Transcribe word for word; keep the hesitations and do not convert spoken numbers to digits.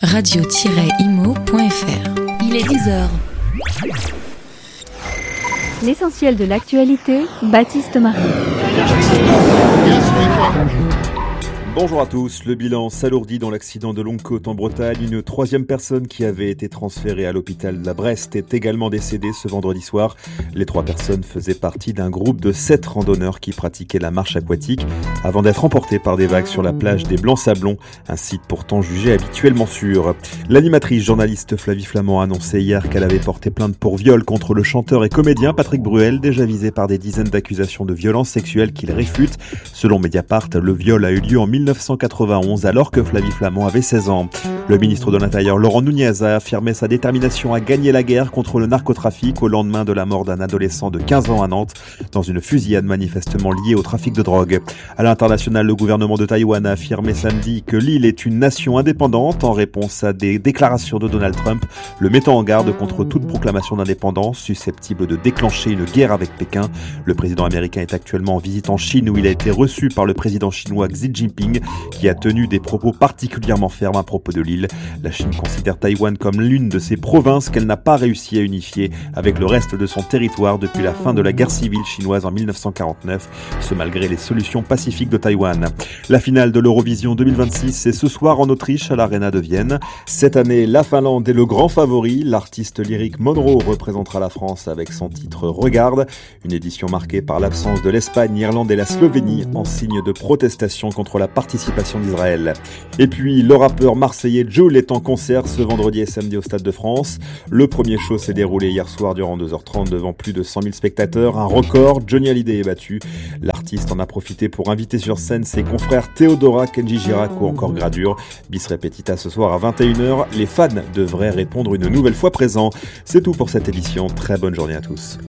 radio tiret imo point f r. Il est dix heures. L'essentiel de l'actualité, Baptiste Marie. Bonjour à tous. Le bilan s'alourdit dans l'accident de Longue-Côte en Bretagne. Une troisième personne qui avait été transférée à l'hôpital de la Brest est également décédée ce vendredi soir. Les trois personnes faisaient partie d'un groupe de sept randonneurs qui pratiquaient la marche aquatique avant d'être emportés par des vagues sur la plage des Blancs-Sablons, un site pourtant jugé habituellement sûr. L'animatrice journaliste Flavie Flament a annoncé hier qu'elle avait porté plainte pour viol contre le chanteur et comédien Patrick Bruel, déjà visé par des dizaines d'accusations de violences sexuelles qu'il réfute. Selon Mediapart, le viol a eu lieu en mille neuf cent quatre-vingt-onze alors que Flavie Flament avait seize ans. Le ministre de l'Intérieur Laurent Nunez a affirmé sa détermination à gagner la guerre contre le narcotrafic au lendemain de la mort d'un adolescent de quinze ans à Nantes dans une fusillade manifestement liée au trafic de drogue. À l'international, le gouvernement de Taïwan a affirmé samedi que l'île est une nation indépendante en réponse à des déclarations de Donald Trump le mettant en garde contre toute proclamation d'indépendance susceptible de déclencher une guerre avec Pékin. Le président américain est actuellement en visite en Chine où il a été reçu par le président chinois Xi Jinping qui a tenu des propos particulièrement fermes à propos de l'île. La Chine considère Taïwan comme l'une de ses provinces qu'elle n'a pas réussi à unifier avec le reste de son territoire depuis la fin de la guerre civile chinoise en mille neuf cent quarante-neuf, ce malgré les solutions pacifiques de Taïwan. La finale de l'Eurovision deux mille vingt-six est ce soir en Autriche à l'Arena de Vienne. Cette année, la Finlande est le grand favori. L'artiste lyrique Monroe représentera la France avec son titre Regarde, une édition marquée par l'absence de l'Espagne, l'Irlande et la Slovénie en signe de protestation contre la participation d'Israël. Et puis, le rappeur marseillais Jul est en concert ce vendredi et samedi au Stade de France. Le premier show s'est déroulé hier soir durant deux heures trente devant plus de cent mille spectateurs. Un record, Johnny Hallyday est battu. L'artiste en a profité pour inviter sur scène ses confrères Théodora, Kenji Girac ou encore Gradure. Bis repetita ce soir à vingt et une heures. Les fans devraient répondre une nouvelle fois présents. C'est tout pour cette édition. Très bonne journée à tous.